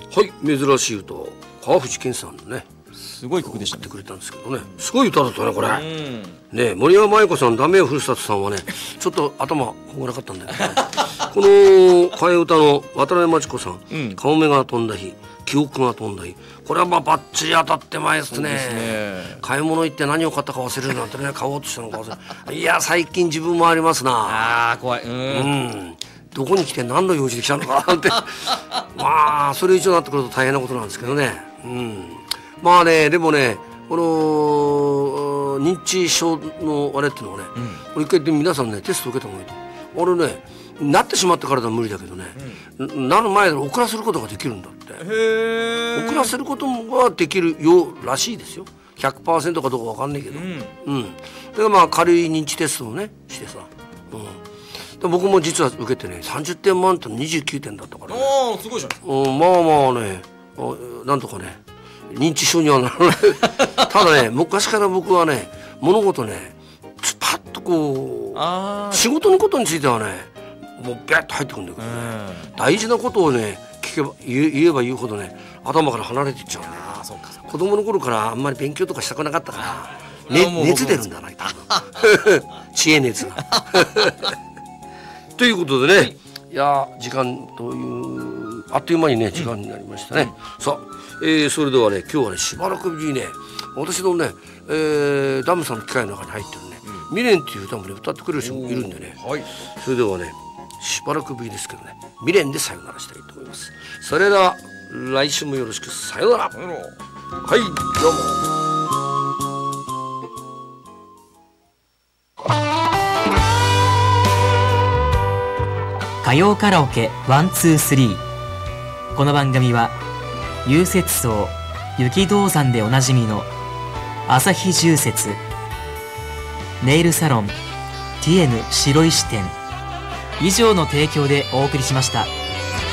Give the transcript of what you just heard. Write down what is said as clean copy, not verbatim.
はい、珍しい歌、川藤健さんのね、 すごい曲でしたね。 送ってくれたんですけどね、すごい歌だったねこれ。ね、森山麻衣子さん、ダメよふるさとさんはね、ちょっと頭ほがらかったんだけど、この替え歌の渡辺真知子さん、カモメが飛んだ日、記憶が飛んだ日、これはまあバッチリ当たってまいですね。買い物行って何を買ったか忘れるなんてね、買おうとしたのか忘れる。いや最近自分もありますな。 怖い。 どこに来て何の用事で来たのかなってまあそれ以上になってくると大変なことなんですけどね。まあね、でもね、この認知症のあれっていうのはね、これ一回で皆さんねテスト受けた方がいいと。俺ね、なってしまったからは無理だけどね、なる前で遅らせることができるんだって。遅らせることはできるようらしいですよ。 100% かどうか分かんないけど、だからまあ軽い認知テストをねしてさ、僕も実は受けてね、30点満点29点だったからね。 すごいじゃん。 まあまあね、なんとかね認知症にはならないただね、昔から僕はね、物事ねパッとこう仕事のことについてはね、もうビャッと入ってくるんだけどね、大事なことをね言えば言うほどね、頭から離れていっちゃうね。子供の頃からあんまり勉強とかしたくなかったから、熱出るんだな多分知恵熱がということでね、いや時間というあっという間にね時間になりましたね。さあ、それではね、今日はねしばらくぶりにね、私のね、ダムさんの機械の中に入ってるね、未練っていう歌もね歌ってくれる人もいるんでね、それではねしばらくぶりですけどね、未練でさよならしたいと思います。それでは来週もよろしく、さよなら。はい、どうも。 歌謡カラオケ123。この番組は融雪荘雪道山でおなじみの朝日重雪、ネイルサロンティエヌ白石店以上の提供でお送りしました。